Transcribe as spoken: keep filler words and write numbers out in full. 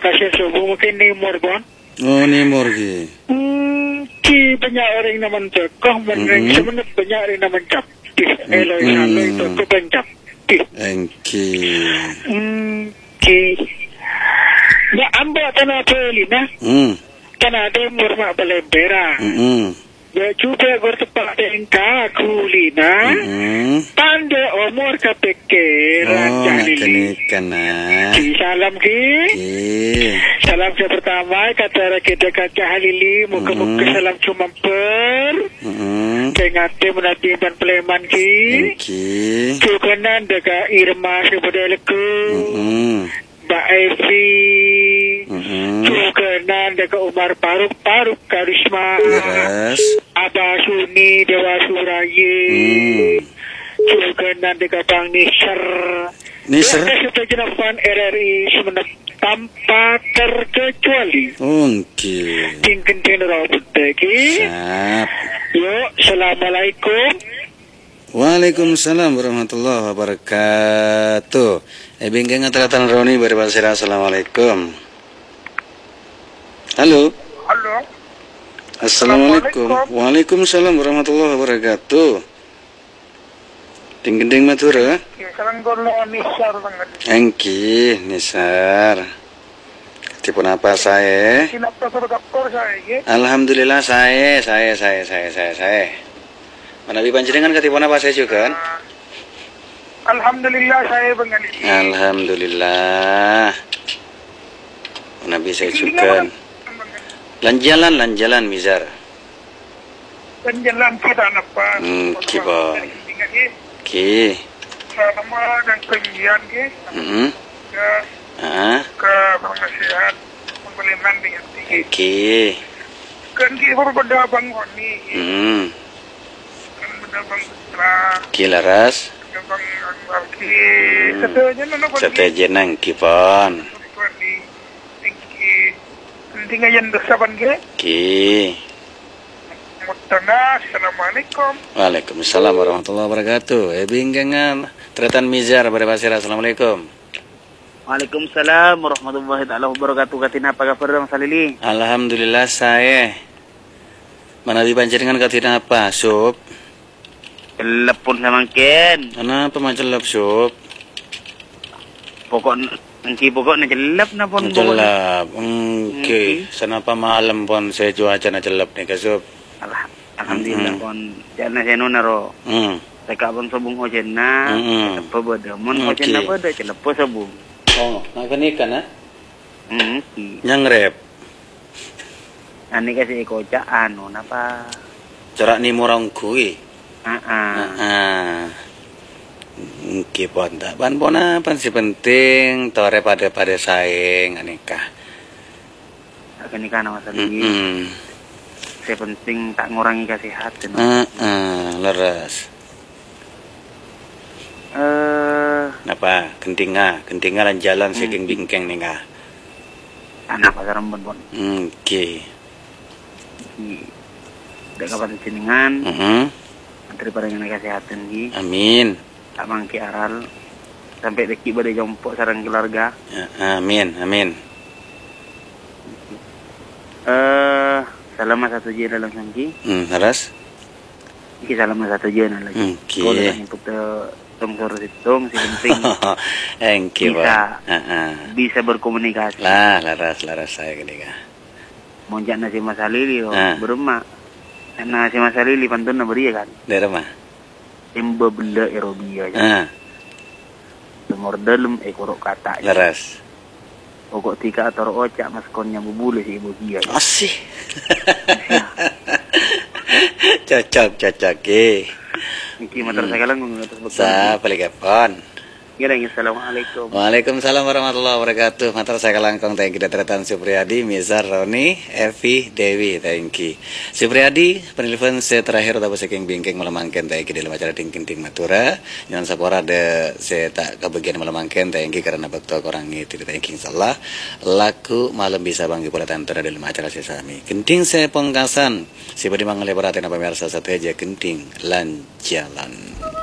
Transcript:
kasih subuh mungkin nimur bon. Oh nimur ki. Hmm, ki banyak orang naman cekah, meneng semenit banyak orang naman cap. Eloi saloi itu kepencap. Engki. Hmm, ki. Ya amba tanah pelina. Hmm. Tanah ada murma belembera. Hmm. Ya coba bertepak tengka kulina. Hmm. Pande umur kepikiran Oh jahili. kana. Ki salam ki. Ki. Salam saya pertama kata kita kaca halili muka-muka salam cuma per. Hmm. Tengate menati ban pleman ki. Engki. Cukanan deka Irma sebodeleku. Hmm. Mbak Evi. Hmm. Cukanan deka Umar Paruk Paruk Karisma. Leres. Abah Suni Dewa Suraye. Hmm. Cukanan deka Bang Nisar. Nisar. Kita jenafan R R I semenep tanpa terkecuali. Engki. Tingkin robot ki. Sap. Yuk, assalamualaikum. Waalaikumsalam warahmatullahi wabarakatuh. Eh bingkeng atalatan Roni berbasira. Assalamualaikum. Halo. Halo. Assalamualaikum. Waalaikumsalam warahmatullahi wabarakatuh. Ding ding matura. Sekarang kalau Nisar banget. Engki Nisar. Tipun apa saya? Kenapa berkapor saya? Ya? Alhamdulillah saya, saya, saya, saya, saya, saya. Manabi panjenengan ketipun apa saya juga? Alhamdulillah saya bengali. Alhamdulillah. Manabi saya juga. Lanjalan, lanjalan mizar. Lanjalan kita apa? Hmm, kiba. Ki. Sama dan pengian ke. Hmm. Ke. Ah. Ke penasihat pembelian dengan tinggi. Ki. Kan ki berbeda bang Honi. Hmm. Kan berbeda bang Putra. Ki laras. Bang Anwar ki. Setelah nana pun. Setelah nang kipon. Tinggal yang dosaban ke. Ki. Mutana, assalamualaikum. Waalaikumsalam warahmatullahi wabarakatuh. Eh bingkengan Tretan Mizar berbasira. Assalamualaikum. Waalaikumsalam warahmatullahi taala wabarakatuh. Katina apa kabar Bang Salili? Alhamdulillah saya. Mana di panjenengan katina apa? Sup. Telepon samangken. Kenapa macam lap sup? Pokok engki pokoknya jelap na pon. Jelap. Oke. Sanapa malam pon saya cuaca na jelap nih ke sup. Alah, alhamdulillah pon. Jana seno naro. Hmm. Teka pon sabung hojen na. Apa beda? Mon hojen na beda jelap po sabung. Oh, makan ikan ah? Hmm. Yang rep. Ani kasi ikoca ano napa? Cerak ni murang kui. Ah ah. Ah. Oke pon tak. Pan pon apa sih penting? Tore pada pada saing anikah. Akan nikah nama Salili. Hmm. Saya penting tak ngurangi kesehatan. Ah, uh, leres. Eh, Napa? Kentinga, kentinga lan jalan saking bingkeng nih kah? anak pasar rembon pon. Oke. Dak kapan jenengan. Heeh. Daripada yang kesehatan ni. Amin. Tak mangki aral sampai deki pada jompok sarang keluarga. Amin, amin. Eh, selama satu jam dalam sangki. Hmm, terus? Iki selama satu jam lagi. Oke. Kalau dah input tong soro situng si penting. Thank you, bisa, Pak. bisa berkomunikasi. Lah, laras, laras saya ketika. Monjak nasi masalili, oh, berema. Nasi masalili pantun na beri kan. Dari mana? Emba bela erobia. Ah. Tengor dalam ekorok kata. Laras. Pokok tika atau ocak maskonnya bubule si ibu dia. Asih. Cocok, cocok ke. Iki mater saya lang mengatas betul. Sa paligapon. Kira assalamualaikum. Waalaikumsalam warahmatullahi wabarakatuh. Matur saya langkong thank you Tretan Supriyadi, Mizar, Roni, Evi, Dewi, thank you. Supriyadi, penelpon saya terakhir atau saking bingking melemangkan thank you dalam acara tingking ting matura. Jangan sapora ada saya tak kebagian melemangkan thank you karena bakto orang itu thank you insyaallah. Laku malam bisa banggi pula tantara dalam acara sesami. Kenting saya pengkasan. Siapa di mangale perhatian apa pemirsa satu aja kenting lan jalan.